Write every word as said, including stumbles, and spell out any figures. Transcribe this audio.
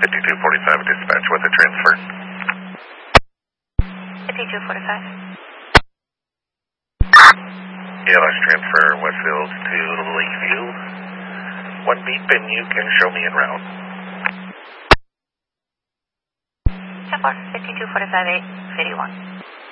fifty-two forty-five dispatch, what's the transfer? fifty-two forty-five. Yeah, let's transfer Westfield to Lakeview. One beep and you can show me en route. ten four, fifty-two forty-five eight, fifty-one.